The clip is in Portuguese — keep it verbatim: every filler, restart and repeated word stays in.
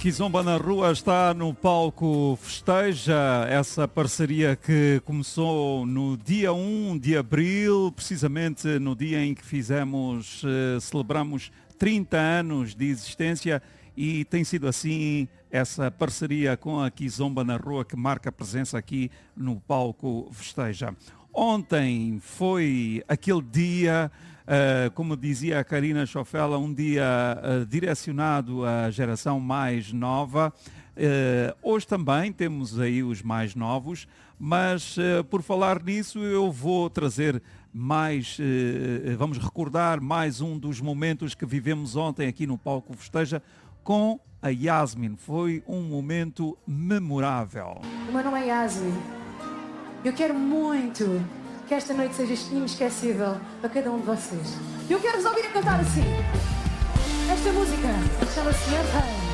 Kizomba na Rua está no palco Festeja, essa parceria que começou no dia um de abril, precisamente no dia em que fizemos, eh, celebramos trinta anos de existência, e tem sido assim essa parceria com a Kizomba na Rua que marca a presença aqui no palco Festeja. Ontem foi aquele dia, uh, como dizia a Karina Schofela, um dia uh, direcionado à geração mais nova. Uh, hoje também temos aí os mais novos, mas uh, por falar nisso eu vou trazer mais, uh, vamos recordar mais um dos momentos que vivemos ontem aqui no palco Festeja com a Yasmin. Foi um momento memorável. O meu nome é Yasmin. Eu quero muito que esta noite seja inesquecível para cada um de vocês. Eu quero vos ouvir a cantar assim. Esta música chama-se Your Pain.